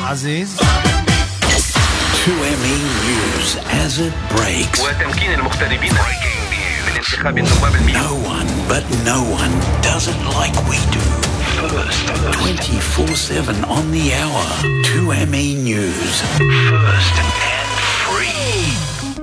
عزيز. 2ME News as it breaks. وتمكين المغتربين من انتخاب النواب المئة. No one but no one does it like we do. First. 24/7 on the hour. 2ME News. First